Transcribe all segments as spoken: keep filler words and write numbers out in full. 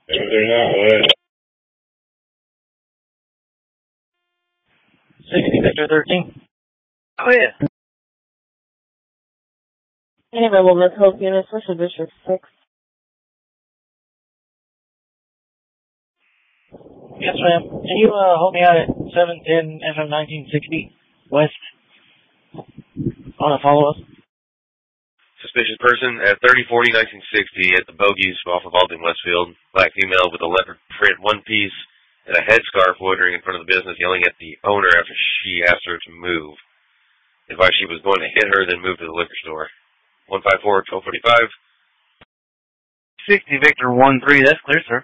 They're not what? sixty Victor thirteen. Oh, yeah. Any available Miss Hope units, Special District six. Yes, ma'am. Can you uh, hold me out at seven ten F M nineteen sixty West on a follow-up? Suspicious person at thirty forty nineteen sixty at the Bogies off of Alden Westfield. Black female with a leopard print one piece and a headscarf loitering in front of the business, yelling at the owner after she asked her to move. Advised she was going to hit her, then move to the liquor store. one five four, twelve forty-five. sixty Victor one three, that's clear, sir.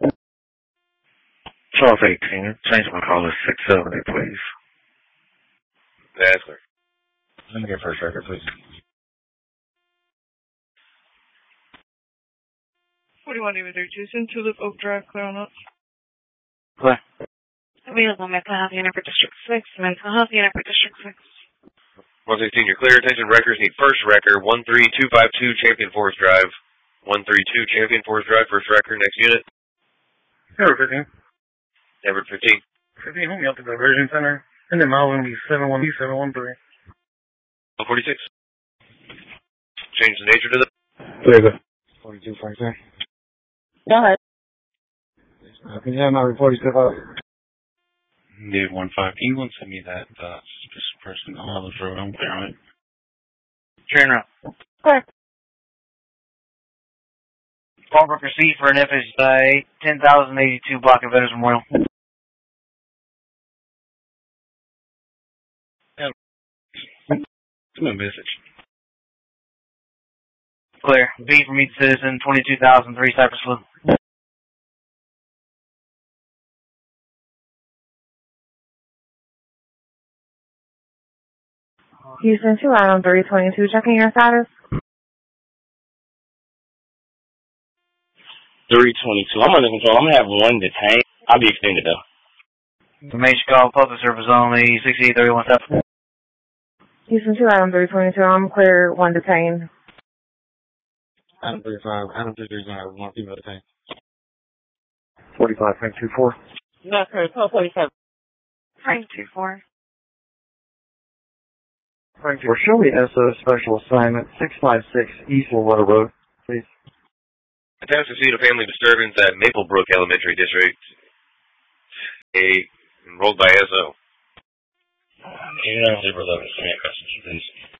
twelve eighteen, change my call to six seventy, please. That's clear. Let me get first record, please. forty-one David Tucson, Tulip Oak Drive, clear on up. Clear. Available mental health unit for District six, mental health unit for District six. one sixteen, you're clear. Attention records need first record. one three two five two Champion Forest Drive. one three two Champion Forest Drive, first record. Next unit. Number fifteen. Everett fifteen. fifteen, hold me up to the Diversion Center. And then Melvin be seven one seven one three. one forty-six. Change the nature to the... Clear the forty-two forty-three. Go ahead. Uh, can you have my report stuff out? Dave one five, can you send me that uh, suspicious person on Ellis Road? I'm clear on it. Train route. Clear. Fallbrook receipt for an F S I ten thousand eighty-two block of Veterans Memorial. Send me a message. Clear. B from each citizen, twenty-two thousand three Cypress Loop. Houston two, item three twenty-two, checking your status. three twenty-two. I'm under control. I'm going to have one detained. I'll be extended, though. Information call, public service only, sixty-eight thirty-one South. Houston two, item three twenty-two, I'm clear, one detained. Adam thirty-five, Adam thirty-five, one female detained. forty-five, Frank two four. No, sir, twelve forty-seven. Frank two four. Frank two four, show me S O Special Assignment six five six East Water Road, please. Attempts to see a family disturbance at Maplebrook Elementary District. A enrolled by S O. You're not super loving. Send me a question, please.